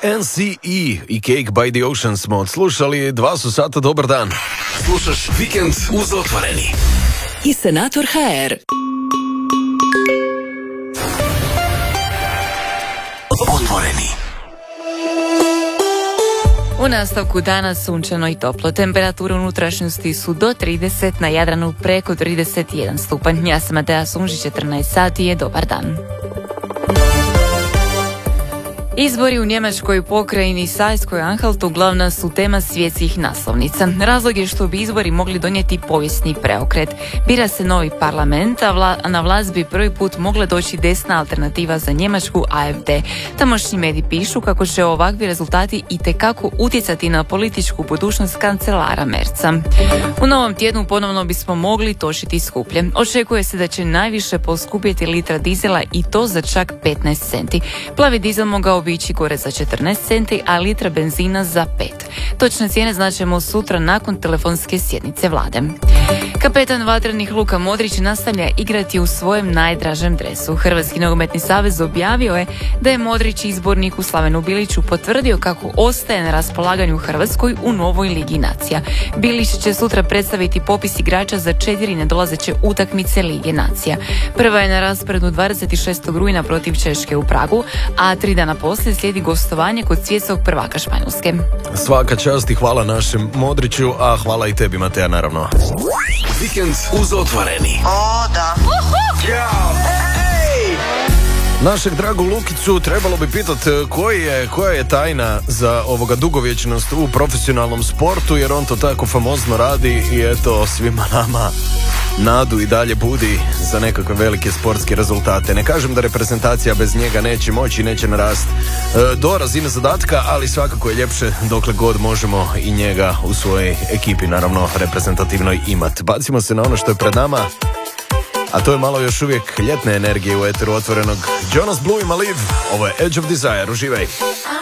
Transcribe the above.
NCE i Cake by the Ocean smo odslušali, 2 su sata, dobar dan. Slušaš Vikend uz Otvoreni. I Senator HR. Otvoreni. U nastavku dana sunčano i toplo. Temperature u unutrašnjosti su do 30, na Jadranu preko 31 stupanj. Ja sam Matea Sumžić, 14 sati je dobar dan. Izbori u njemačkoj pokrajini Saskoj-Anhaltu glavna su tema svjetskih naslovnica. Razlog je što bi izbori mogli donijeti povijesni preokret. Bira se novi parlament, a na vlast bi prvi put mogla doći desna alternativa za Njemačku, AfD. Tamošnji mediji pišu kako će ovakvi rezultati itekako utjecati na političku budućnost kancelara Merca. U novom tjednu ponovno bismo mogli točiti skuplje. Očekuje se da će najviše poskupjeti litra dizela i to za čak 15 centi. Plavi dizel mogao ići gore za 14 centi, a litra benzina za 5. Točne cijene znaćemo sutra nakon telefonske sjednice vlade. Kapetan vatrenih Luka Modrić nastavlja igrati u svojem najdražem dresu. Hrvatski nogometni savez objavio je da je Modrić izborniku Slavenu Biliću potvrdio kako ostaje na raspolaganju Hrvatskoj u novoj Ligi nacija. Bilić će sutra predstaviti popis igrača za 4 nedolazeće utakmice Lige nacija. Prva je na rasporedu 26. rujna protiv Češke u Pragu, a 3 dana poslije slijedi gostovanje kod svjetskog prvaka Španjolske. Svaka čast i hvala našem Modriću, a hvala i tebi, Matea, naravno. Vikend uz Otvoreni. O, da. Našeg dragu Lukicu trebalo bi pitati koja je tajna za ovoga dugovječnost u profesionalnom sportu, jer on to tako famozno radi i eto svima nama nadu i dalje budi za nekakve velike sportske rezultate. Ne kažem da reprezentacija bez njega neće moći, neće narasti do razine zadatka, ali svakako je ljepše dokle god možemo i njega u svojoj ekipi, naravno reprezentativnoj, imati. Bacimo se na ono što je pred nama, a to je malo još uvijek ljetne energije u eteru Otvorenog. Jonas Blue i Maliv, ovo je Edge of Desire, uživaj.